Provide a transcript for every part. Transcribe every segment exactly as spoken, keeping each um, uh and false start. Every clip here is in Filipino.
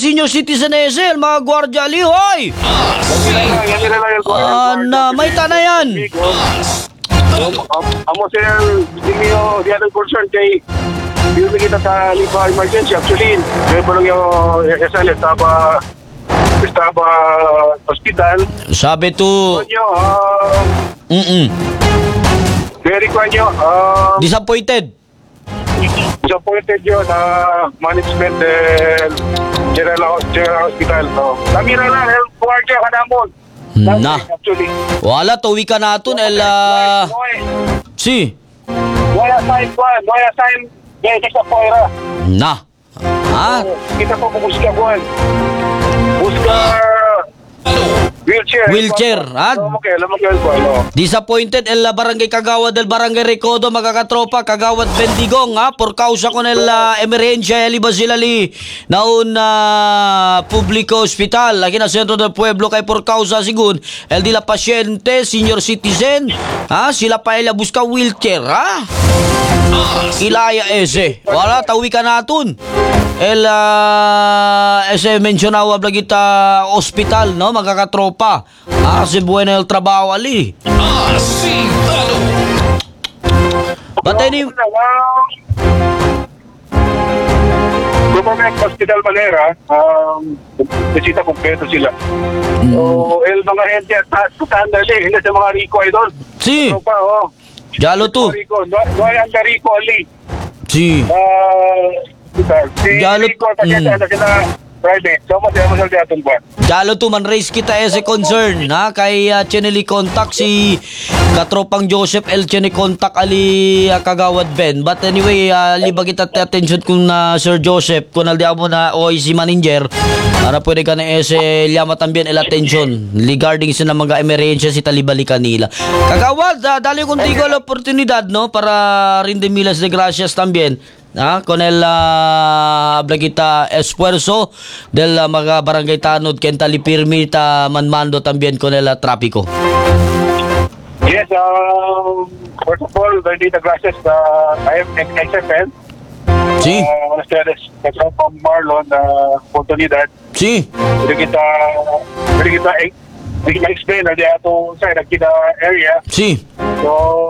senior citizen ese, mga gwardiya ali, hoy! Ah, na, may tanayan. Amo sir, hindi nyo di atong concern kay hindi kita sa lipa emergency. Actually, may parang yung S L S Taba Taba Hospital. Sabi to, Nyo, um, mm-mm, very kwan nyo, um, disappointed. disappointed yun na management del General, General Hospital. So, kami na lang, health guardia ka namon. Na. Actually. Wala, tuwi ka natin, el, ah, si, Wala sign kwan, wala sign gaya sa Poira. na. Ha? Kita po buska kwan. Buska wheelchair. Wheelchair, ha? Alam mo kayo, alam mo kayo kwan. Disappointed el barangay Kagawad del barangay Recodo magakatropa Kagawad Bendigong ha por causa con el uh, emergencia ali ba sila li naun uh, publico hospital lagi na sentro del pueblo kay por causa sigun el di la pasyente senior citizen ha sila pa ila busca wheelchair ha ilaya ese wala tawi ka natun el uh, ese mencionaba blagita hospital no magakatropa ah si bueno el trabaho ali. But any Government Hospital Manera, um, bisita kompleto sila. So, el mga gente at sandali, hindi sa mga Rico idol. si Ano pa, oh. Jalo tu Rico, no, no hay ang Rico Ali. si Ah, si Jalo- Rico, kasi mm. ano sila private. So, masaya mo sa atong buwan. Jalo tu man raise kita ese concern ha kay uh, cheneli contact si katropang Joseph El chene contact ali uh, Kagawad Ben but anyway uh, libag kita attention kung na Sir Joseph kung naldi mo na o si manager para pwede ka na ese llama también el attention regarding sa mga emergency si talibali kanila Kagawad uh, dali contigo la oportunidad no para rinde milas de gracias también ah, con el uh, blagita esfuerzo del uh, mga barangay tanod ken talipirmi ta manmando también con el uh, tráfico. Yes, um, first of all, very the gracias uh, I am X F L. Sí, Uh, buenas tardes. Kasama po Marlon na uh, oportunidad. sí, Pwede kita, pwede kita, pwede kita explain na di ato sa kita area. sí, So,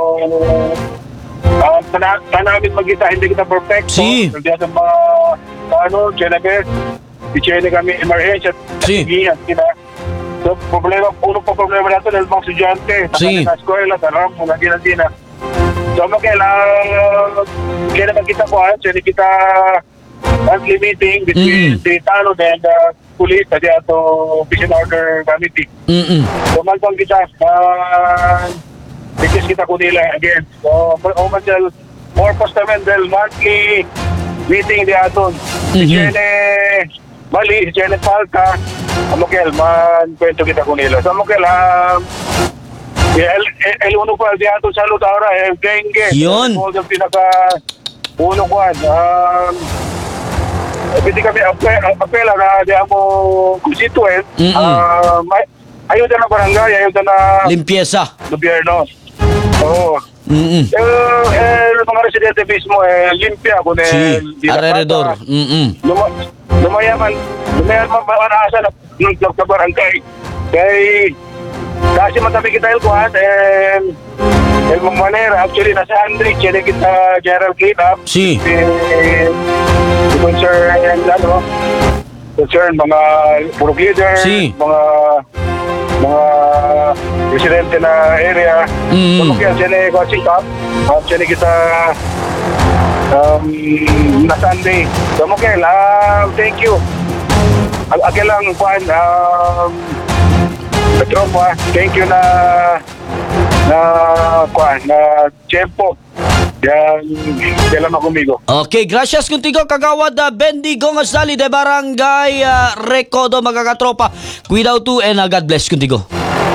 uh, sana, sana namin magkita, hindi kita perfect. Si. So, hindi ato mga, ano, Jenabes, di Chene kami emergency at Si. at kita. So, problema, uno po problema nato ng mga estudyante. Si. Sa eskwela, sa ram, mga ginandina. So, magkailang, kaya naman kita po, ah, Chene kita, monthly meeting between Mm. the Tanod and uh, police at the ato vision order committee. mm So, malpang kita, uh, because kita ko nila again. So, o masyal, more naman del monthly meeting di aton. Si Mhm. Jene Mali, si Jene Falca, amokel, man, kwento kita ko nila. So, amokel, um, el, el, el uno pa di aton salud ahora, el Genge. Yun. So, yung pinaka, uno kwan, um, pwede kami apel, apela na di mo constituent, Mm-mm. uh, may, ayuda na barangay, ayuda na limpieza. gobyerno. Oo. Mm. Eh, eh, mga residente mismo, eh, limpia kung eh, Sí, di na alrededor. bata. Mm. Luma, lumayaman, lumayaman maanaasa na ng club sa barangay. Kay, kasi matami kita yung kuhan, eh, eh, mga manera, actually, nasa Andrix, yan eh, kita general cleanup. Sí. Eh, the concern, ano, concern, mga purok leader, Sí. mga mga residente na area. Mm. So, kaya siya na yung watching up. Um, siya na kita um, na Sunday. So, okay, um, thank you. Ag Agay lang, Juan, um, Petropa, thank you na na, Juan, na Tiempo. Yan, kailan mo kumigo. Okay, gracias contigo Kagawad uh, Bendigong Asali de Barangay uh, Recodo magakatropa. Cuidado tu and uh, God bless contigo.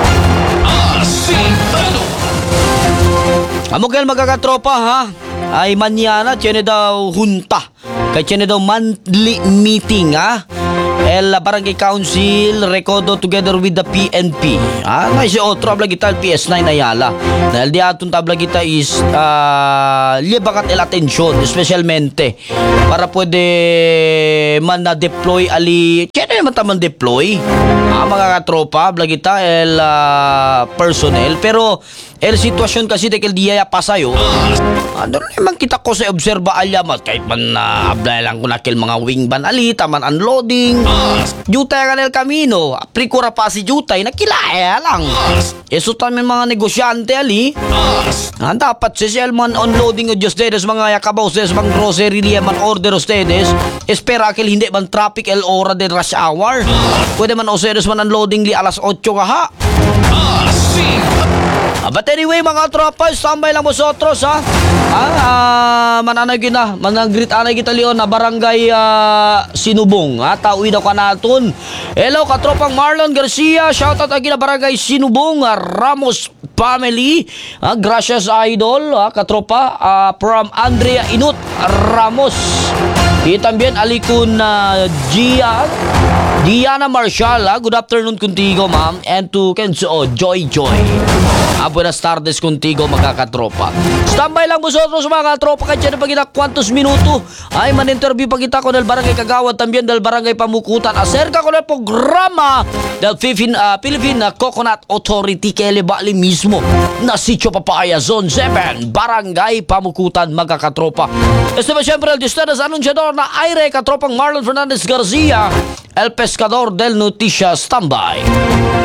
Amo kayo magkakatropa ha? Ay manyana, tiene daw hunta. Kaya tiene daw monthly meeting ha? el Barangay Council Recodo together with the P N P. Ah, na si otro abla kita P S nine Ayala. Dahil di atong tabla kita is uh, libakat el atensyon, especialmente para pwede man na deploy ali. Kaya naman taman deploy. Ah, mga katropa, abla kita el uh, personnel. Pero el sitwasyon kasi dekel diya pasayo. Ano naman kita ko sa obserba alyamat kahit man na uh, abla lang ko nakil mga wing ban ali, taman unloading. Jutay ka nel kamino, aprikura pa si Jutay, nakilaya lang. Eso tayo mga negosyante ali. Ah, dapat si Selman unloading o Diyos dedes mga yakaboses, mga grocery liya man order ustedes. Espera akil hindi man traffic el ora de rush hour. Pwede man ustedes man unloading li alas otso kaha. Ah, but anyway mga tropa, standby lang mo sa otros ha. Ah, ah mananay kita, managrit anay kita liyon na barangay ah, Sinubong. Ha, tauwi daw ka naton. Hello katropang Marlon Garcia, shoutout agi na barangay Sinubong, ah, Ramos family. Ah, gracias idol, ah, katropa ah, from Andrea Inut Ramos. Di también alikun na uh, Gia Diana Marshall, ah, good afternoon contigo ma'am, and to Kenzo Joy Joy. Ah, buenas tardes contigo mga katropa. Standby lang mo sa otros mga katropa, kaya dyan pa kita kwantos minuto. Ay man-interview pa kita ko del Barangay Kagawad, también del Barangay Pamukutan. Acerca ko del programa del Philippine, uh, Philippine Coconut Authority kaya bali mismo na Sitio Papaya Zone seven, Barangay Pamukutan mga katropa. Este ba siyempre el distanas anunciador na aire katropang Marlon Fernandez Garcia, el pescador del Noticia. Standby.